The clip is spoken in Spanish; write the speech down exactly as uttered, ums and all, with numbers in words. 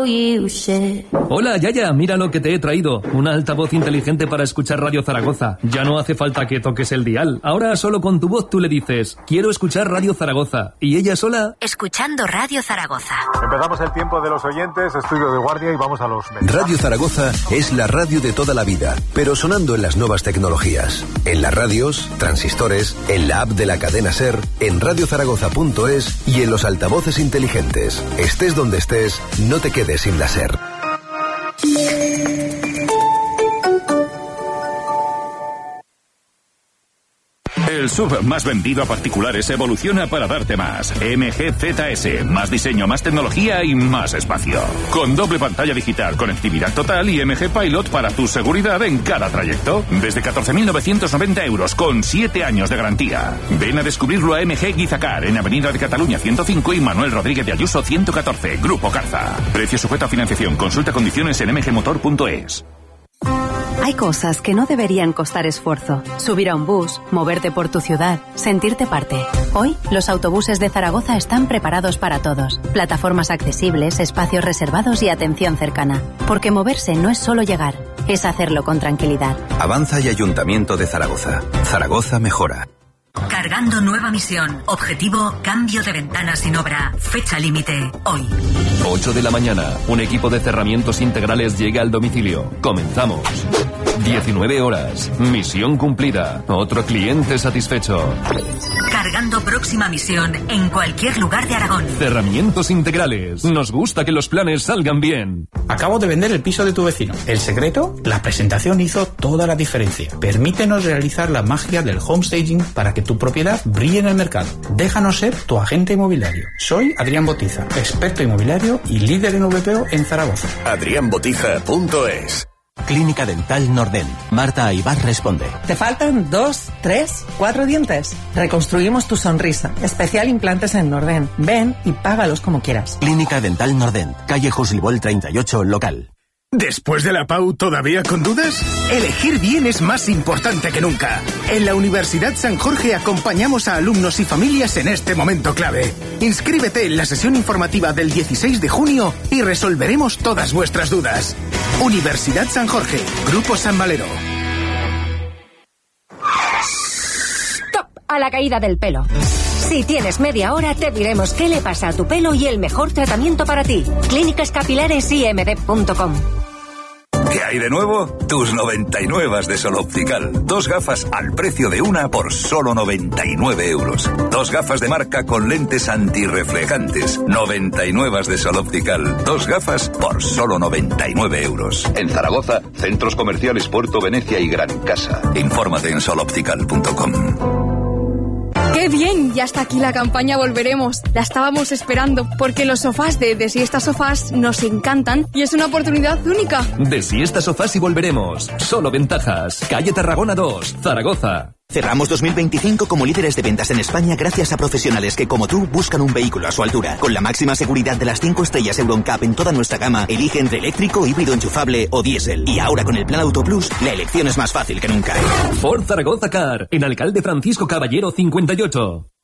Hola, Yaya, mira lo que te he traído. Una altavoz inteligente para escuchar Radio Zaragoza. Ya no hace falta que toques el dial. Ahora solo con tu voz tú le dices, quiero escuchar Radio Zaragoza. Y ella sola... Escuchando Radio Zaragoza. Empezamos el tiempo de los oyentes, estudio de guardia y vamos a los... Radio Zaragoza es la radio de toda la vida, pero sonando en las nuevas tecnologías. En las radios, transistores, en la app de la cadena SER, en radio zaragoza punto es y en los altavoces inteligentes. Estés donde estés, no te quedes sin la SER. El S U V más vendido a particulares evoluciona para darte más. M G Z S, más diseño, más tecnología y más espacio. Con doble pantalla digital, conectividad total y M G Pilot para tu seguridad en cada trayecto. Desde catorce mil novecientos noventa euros con siete años de garantía. Ven a descubrirlo a M G Guizacar en Avenida de Cataluña ciento cinco y Manuel Rodríguez de Ayuso ciento catorce, Grupo Carza. Precio sujeto a financiación. Consulta condiciones en m g motor punto es. Hay cosas que no deberían costar esfuerzo. Subir a un bus, moverte por tu ciudad, sentirte parte. Hoy, los autobuses de Zaragoza están preparados para todos. Plataformas accesibles, espacios reservados y atención cercana. Porque moverse no es solo llegar, es hacerlo con tranquilidad. Avanza y Ayuntamiento de Zaragoza. Zaragoza mejora. Cargando nueva misión. Objetivo, cambio de ventanas sin obra. Fecha límite, hoy. ocho de la mañana. Un equipo de cerramientos integrales llega al domicilio. Comenzamos. diecinueve horas. Misión cumplida. Otro cliente satisfecho. Cargando próxima misión en cualquier lugar de Aragón. Cerramientos integrales. Nos gusta que los planes salgan bien. Acabo de vender el piso de tu vecino. ¿El secreto? La presentación hizo toda la diferencia. Permítenos realizar la magia del homestaging para que tu propiedad brille en el mercado. Déjanos ser tu agente inmobiliario. Soy Adrián Botiza, experto inmobiliario y líder en V P O en Zaragoza. adrián botiza punto es. Clínica Dental Norden. Marta Aybar responde. ¿Te faltan dos, tres, cuatro dientes? Reconstruimos tu sonrisa. Especial implantes en Norden. Ven y págalos como quieras. Clínica Dental Norden. Calle Jusilbol treinta y ocho, local. ¿Después de la P A U todavía con dudas? Elegir bien es más importante que nunca. En la Universidad San Jorge acompañamos a alumnos y familias en este momento clave. Inscríbete en la sesión informativa del dieciséis de junio y resolveremos todas vuestras dudas. Universidad San Jorge, Grupo San Valero. ¡Stop! A la caída del pelo. Si tienes media hora, te diremos qué le pasa a tu pelo y el mejor tratamiento para ti. Clínicas Capilares I M D punto com. ¿Qué hay de nuevo? Tus noventa y nueve de Sol Optical. Dos gafas al precio de una por solo noventa y nueve euros. Dos gafas de marca con lentes antirreflejantes. noventa y nueve de Sol Optical. Dos gafas por solo noventa y nueve euros. En Zaragoza, centros comerciales Puerto Venecia y Gran Casa. Infórmate en sol optical punto com. ¡Qué bien! Ya está aquí la campaña Volveremos. La estábamos esperando, porque los sofás de De Siesta Sofás nos encantan y es una oportunidad única. De Siesta Sofás y Volveremos. Solo ventajas. Calle Tarragona dos, Zaragoza. Cerramos dos mil veinticinco como líderes de ventas en España gracias a profesionales que, como tú, buscan un vehículo a su altura. Con la máxima seguridad de las cinco estrellas EuroNCAP en toda nuestra gama, elige entre eléctrico, híbrido enchufable o diésel. Y ahora con el Plan Auto Plus, la elección es más fácil que nunca. Ford Zaragoza Car, en Alcalde Francisco Caballero cincuenta y ocho.